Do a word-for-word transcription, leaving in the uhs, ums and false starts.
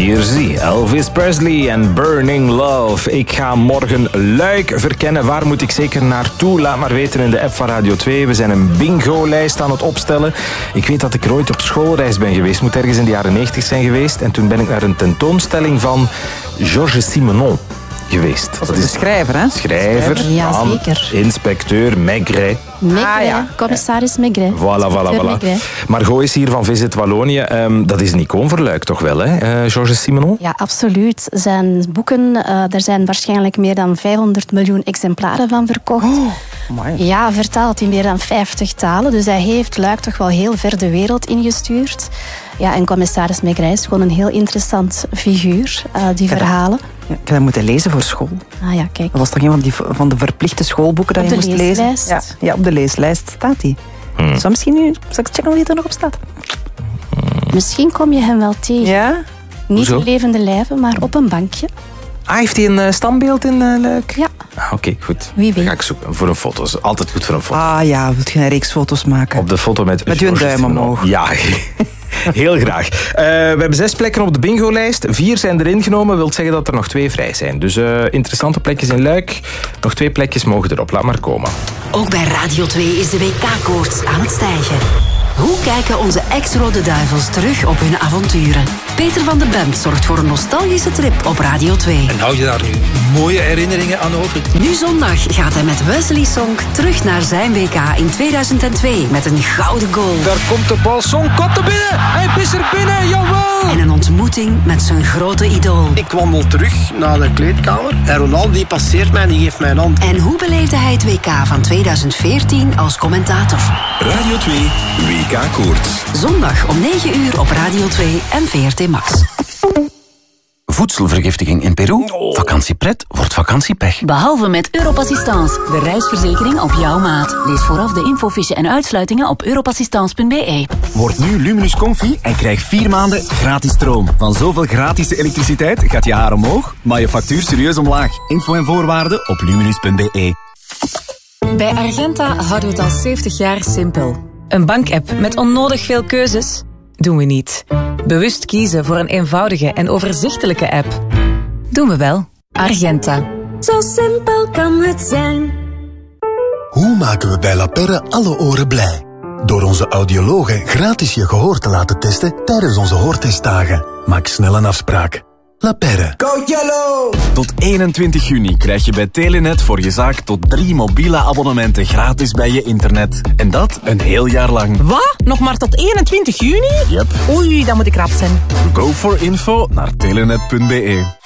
Hier zie Elvis Presley en Burning Love. Ik ga morgen Luik verkennen. Waar moet ik zeker naartoe? Laat maar weten in de app van Radio twee. We zijn een bingo-lijst aan het opstellen. Ik weet dat ik er ooit op schoolreis ben geweest. Moet ergens in de jaren negentig zijn geweest. En toen ben ik naar een tentoonstelling van Georges Simenon geweest. Dat is de schrijver, hè? Schrijver, Ja, aan, zeker. Inspecteur Maigret. Maigret, Ah, ja. commissaris Maigret. Voilà, voilà, voilà. Maigret. Margot is hier van Visit Wallonië. Um, dat is een icoon voor Luik toch wel, hè, uh, Georges Simenon? Ja, absoluut. Zijn boeken, uh, er zijn waarschijnlijk meer dan vijfhonderd miljoen exemplaren van verkocht. Oh, amai. Ja, vertaald in meer dan vijftig talen. Dus hij heeft Luik toch wel heel ver de wereld ingestuurd. Ja, en commissaris Maigret is gewoon een heel interessant figuur, uh, die Kijk, verhalen. Ja, ik heb dat moeten lezen voor school. Ah ja, kijk. Dat was toch een van, die, van de verplichte schoolboeken dat Op je de moest lezen? leeslijst. Ja, ja, op de leeslijst staat die. Hmm. Zou misschien nu... Zal ik checken of die er nog op staat? Misschien kom je hem wel tegen. Ja? Niet Hoezo? in levende lijven, maar op een bankje. Ah, heeft hij een uh, standbeeld in uh, Luik? Ja. Ah, Oké, okay, goed. Wie weet. Ga ik zoeken voor een foto. Is altijd goed voor een foto. Ah ja, wil je een reeks foto's maken? Op de foto met... Met uw Georges duim Simenon. omhoog. Ja, heel graag. Uh, we hebben zes plekken op de bingo-lijst. Vier zijn erin genomen. Wil zeggen dat er nog twee vrij zijn. Dus uh, interessante plekjes in Luik. Nog twee plekjes mogen erop. Laat maar komen. Ook bij Radio twee is de W K-koorts aan het stijgen. Hoe kijken onze ex-Rode Duivels terug op hun avonturen? Peter van de Bemt zorgt voor een nostalgische trip op Radio twee. En hou je daar nu mooie herinneringen aan over? Nu zondag gaat hij met Wesley Sonk terug naar zijn W K in tweeduizend twee met een gouden goal. Daar komt de bal, Sonk komt er binnen! Hij is er binnen, jawel! En een ontmoeting met zijn grote idool. Ik wandel terug naar de kleedkamer en Ronaldo die passeert mij en die geeft mij een hand. En hoe beleefde hij het W K van tweeduizend veertien als commentator? Radio twee W K-koorts. Zondag om negen uur op Radio twee en V R T Max. Voedselvergiftiging in Peru? Vakantiepret wordt vakantiepech. Behalve met Europassistance, de reisverzekering op jouw maat. Lees vooraf de infofiche en uitsluitingen op europassistance punt b e. Word nu Luminus Comfy en krijg vier maanden gratis stroom. Van zoveel gratis elektriciteit gaat je haar omhoog, maar je factuur serieus omlaag. Info en voorwaarden op luminus punt b e. Bij Argenta houden we het al zeventig jaar simpel. Een bankapp met onnodig veel keuzes? Doen we niet. Bewust kiezen voor een eenvoudige en overzichtelijke app? Doen we wel. Argenta. Zo simpel kan het zijn. Hoe maken we bij La Perre alle oren blij? Door onze audiologen gratis je gehoor te laten testen tijdens onze hoortestdagen. Maak snel een afspraak. La Perre. Go Yellow! Tot eenentwintig juni krijg je bij Telenet voor je zaak tot drie mobiele abonnementen gratis bij je internet. En dat een heel jaar lang. Wat? Nog maar tot eenentwintig juni? Yep. Oei, dan moet ik rap zijn. Go for info naar telenet punt b e.